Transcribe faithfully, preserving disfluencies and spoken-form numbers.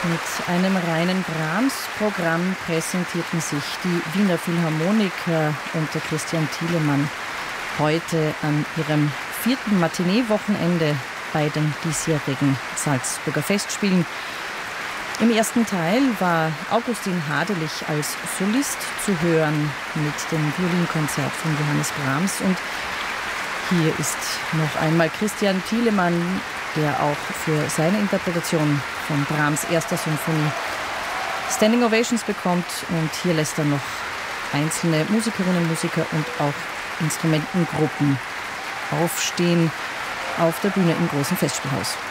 Mit einem reinen Brahms-Programm präsentierten sich die Wiener Philharmoniker unter Christian Thielemann heute an ihrem vierten Matinee-Wochenende bei den diesjährigen Salzburger Festspielen. Im ersten Teil war Augustin Hadelich als Solist zu hören mit dem Violinkonzert von Johannes Brahms. Und hier ist noch einmal Christian Thielemann, der auch für seine Interpretation von Brahms' erster Symphonie Standing Ovations bekommt. Und hier lässt er noch einzelne Musikerinnen, Musiker und auch Instrumentengruppen aufstehen auf der Bühne im großen Festspielhaus.